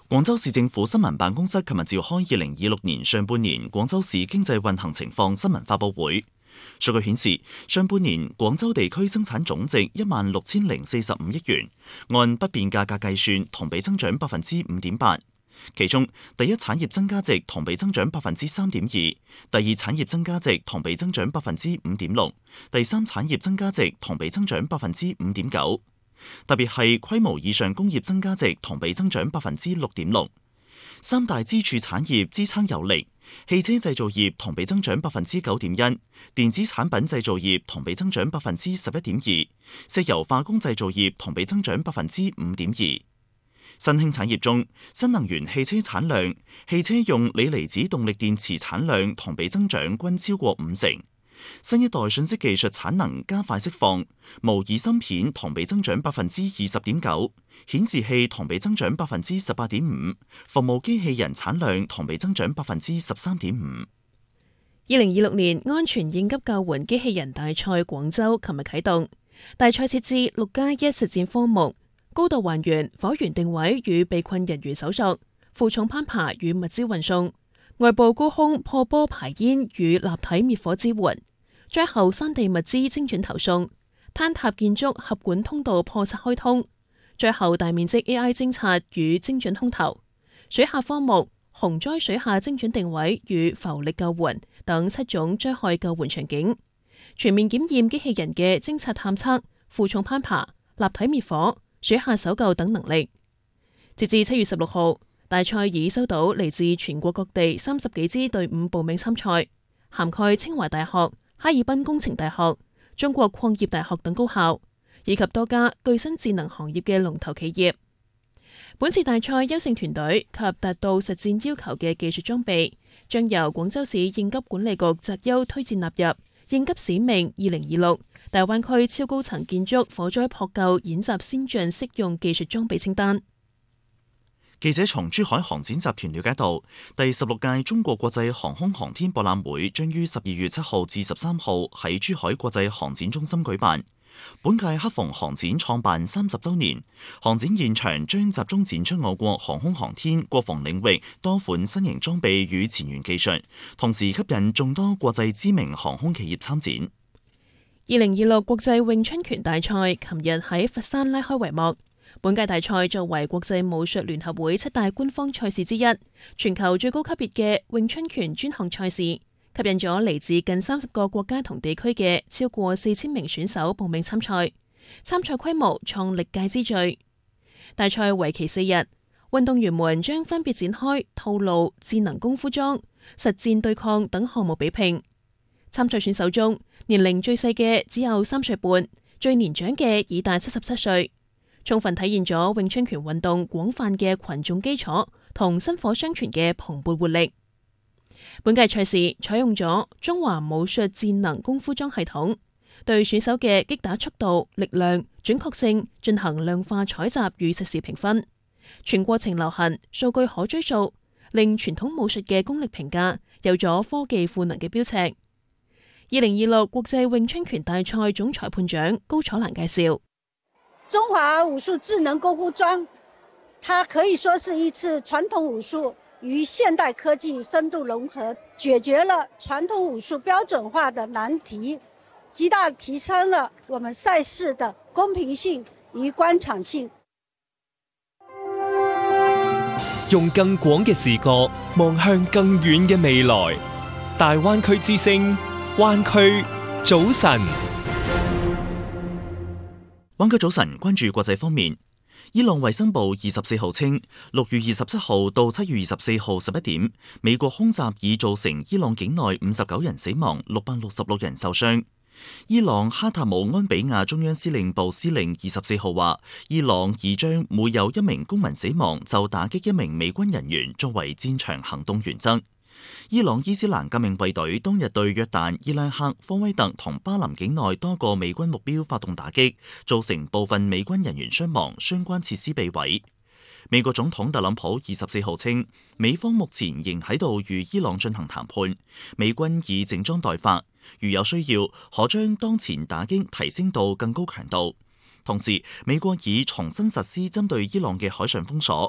廣州市政府新聞辦公室琴日召開2026年上半年廣州市經濟運行情況新聞發佈會。數據顯示，上半年廣州地區生產總值16,045億元，按不變價格計算，同比增長5.8%。其中，第一產業增加值同比增長3.2%，第二產業增加值同比增長5.6%，第三產業增加值同比增長5.9%。特別係規模以上工業增加值同比增長6.6%，三大支柱產業支撐有力，汽車製造業同比增長9.1%，電子產品製造業同比增長11.2%，石油化工製造業同比增長5.2%。新興產業中，新能源汽車產量、汽車用鋰離子動力電池產量同比增長均超過50%。新一代信息技術產能加快釋放，模擬芯片同比增長20.9%，顯示器同比增長18.5%，服務機器人產量同比增長13.5%。 2026年安全應急救援機器人大賽廣州琴日啟動，大賽設置6+1實戰科目，高度還原、火源定位與被困人員搜索、負重攀爬與物資運送、外部高空破波排煙與立體滅火支援、災後山地物資精準投送、坍塌建築合管通道破拆開通、災後大面積 AI 偵察與精準空投、水下科目、洪災水下精準定位與浮力救援等7種災害救援場景，全面檢驗機器人嘅偵察探測、負重攀爬、立體滅火、水下搜救等能力。截至7月16號，大賽已收到嚟自全國各地30幾支隊伍報名參賽，涵蓋清華大學、哈爾濱工程大學、中國礦業大學等高校，以及多家具新智能行業嘅龍頭企業。本次大賽優勝團隊及達到實戰要求嘅技術裝備，將由廣州市應急管理局擇優推薦納入應急使命2026大灣區超高層建築火災撲救演習先進適用技術裝備清單。 記者從珠海航展集團了解到，第16屆中國國際航空航天博覽會將於12月7號至13號喺珠海國際航展中心舉辦。本屆恰逢航展創辦30週年，航展現場將集中展出我國航空航天、國防領域多款新型裝備與前沿技術，同時吸引眾多國際知名航空企業參展。 2026國際詠春拳大賽琴日喺佛山拉開帷幕。本屆大賽作為國際武術聯合會7大官方賽事之一，全球最高級別嘅詠春拳專項賽事，吸引咗嚟自近30個國家同地區嘅超過4000名選手報名參賽，參賽規模創歷屆之最。大賽為期4日，運動員們將分別展開套路、智能功夫裝、實戰對抗等項目比拼。參賽選手中，年齡最細嘅只有3歲半，最年長嘅已達77歲。充分體現咗詠春拳運動廣泛嘅群眾基礎同薪火相傳嘅蓬勃活力。本屆賽事採用咗中華武術戰能功夫裝系統，對選手嘅擊打速度、力量、準確性進行量化採集與實時評分，全過程流行，數據可追溯，令傳統武術嘅功力評價有咗科技賦能嘅標尺。2026國際詠春拳大賽總裁判長高楚蘭介紹。 中華武術智能功夫裝，它可以說是一次傳統武術與現代科技深度融合，解決了傳統武術標準化的難題，極大提升了我們賽事的公平性與觀賞性。 用更廣嘅視角望向更遠嘅未來，大灣區之聲，灣區早晨。 灣區早晨，關注國際方面。伊朗衛生部24號稱，6月27號到7月24號11點，美國空襲已造成伊朗境內59人死亡，666人受傷。伊朗哈塔姆安比亞中央司令部司令24號話，伊朗已將每有1名公民死亡就打擊1名美軍人員作為戰場行動原則。伊朗伊斯蘭革命衛隊當日對約旦、伊拉克、科威特同巴林境內多個美軍目標發動打擊，造成部分美軍人員傷亡，相關設施被毀。美國總統特朗普24號稱，美方目前仍喺度與伊朗進行談判，美軍已整裝待發，如有需要，可將當前打擊提升到更高強度。同時，美國已重新實施針對伊朗嘅海上封鎖，